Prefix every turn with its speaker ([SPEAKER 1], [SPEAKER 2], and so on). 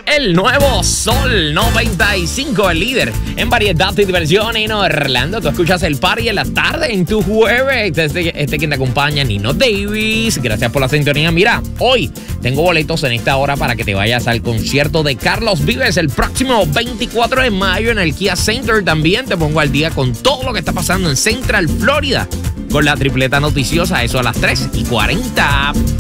[SPEAKER 1] El nuevo Sol 95, el líder en variedad y diversión en Orlando. Tú escuchas el party en la tarde en tu jueves. Este quien te acompaña, Nino Davis. Gracias por la sintonía. Mira, hoy tengo boletos en esta hora para que te vayas al concierto de Carlos Vives el próximo 24 de mayo en el Kia Center. También te pongo al día con todo lo que está pasando en Central Florida con la tripleta noticiosa, eso a las 3:40.